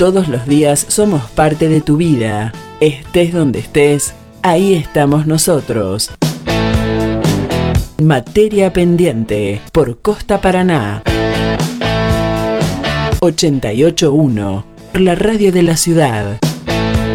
Todos los días somos parte de tu vida. Estés donde estés, ahí estamos nosotros. Materia Pendiente por Costa Paraná. 88.1, la radio de la ciudad.